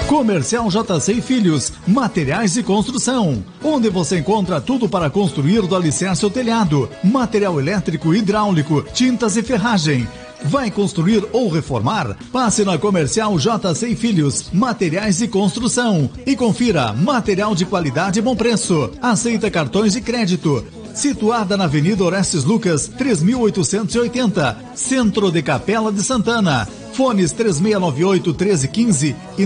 Comercial JC e Filhos, materiais de construção, onde você encontra tudo para construir do alicerce ao telhado, material elétrico e hidráulico, tintas e ferragem. Vai construir ou reformar? Passe na Comercial JC e Filhos, materiais de construção, e confira material de qualidade e bom preço. Aceita cartões de crédito. Situada na Avenida Orestes Lucas, 3880, Centro de Capela de Santana. Fones 3698-1315 e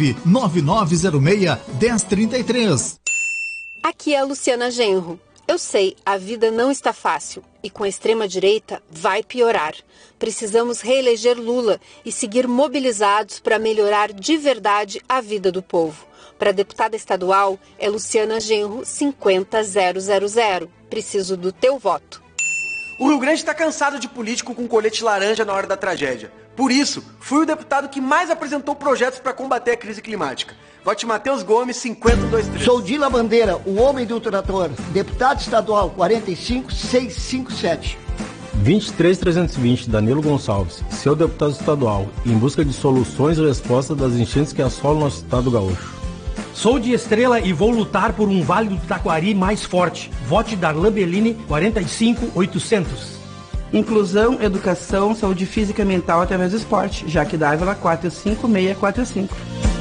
99906-1033. Aqui é a Luciana Genro. Eu sei, a vida não está fácil e com a extrema-direita vai piorar. Precisamos reeleger Lula e seguir mobilizados para melhorar de verdade a vida do povo. Para deputada estadual é Luciana Genro 50000. Preciso do teu voto. O Rio Grande está cansado de político com colete laranja na hora da tragédia. Por isso, fui o deputado que mais apresentou projetos para combater a crise climática. Vote Matheus Gomes, 50223. Sou Dila Bandeira, o homem do trator. Deputado estadual, 45657. 23320, Danilo Gonçalves, seu deputado estadual, em busca de soluções e respostas das enchentes que assolam nosso estado gaúcho. Sou de Estrela e vou lutar por um Vale do Taquari mais forte. Vote Darlan Bellini, 45800. Inclusão, educação, saúde física e mental através do esporte. Jaque Dávila, 45645.